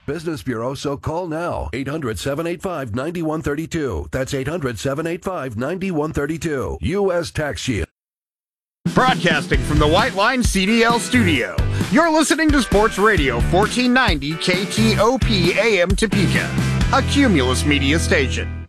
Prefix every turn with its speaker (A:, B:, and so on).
A: Business Bureau, so call now. 800-785-9132. That's 800-785-9132. U.S. Tax Shield.
B: Broadcasting from the White Line CDL studio, you're listening to Sports Radio 1490 KTOP AM Topeka, a Cumulus Media station.